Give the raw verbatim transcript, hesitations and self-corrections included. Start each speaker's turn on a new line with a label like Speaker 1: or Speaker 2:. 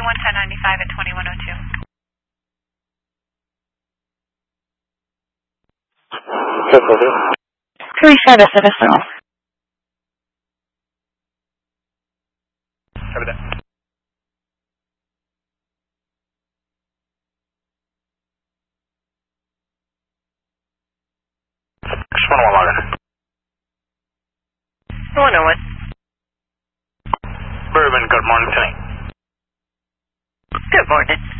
Speaker 1: twenty-one ten ninety-five at twenty-one oh two.
Speaker 2: three seven citizen.
Speaker 3: Copy that. Just one oh one login.
Speaker 1: one oh one.
Speaker 3: Bourbon, good morning tonight.
Speaker 1: Good morning.